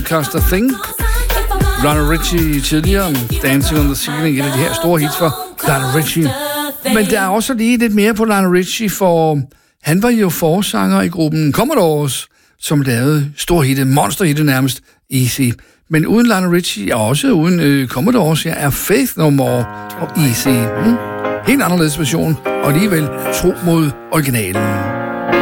Cost a Thing. Lionel Richie tidligere, Dancing on the Ceiling, et af de her store hits for Lionel Richie. Men der er også lige lidt mere på Lionel Richie, for han var jo forsanger i gruppen Commodores, som lavede storhitte, monsterhitte nærmest, Easy. Men uden Lionel Richie, og også uden Commodores, er Faith No More og Easy. Helt anderledes version, og alligevel tro mod originalen.